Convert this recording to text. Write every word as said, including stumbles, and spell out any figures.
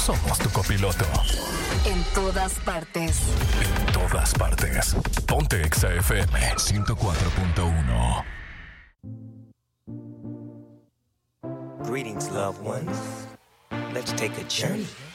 somos tu copiloto. En todas partes. En todas partes. Ponte Exa F M ciento cuatro punto uno. Greetings, loved ones. Let's take a journey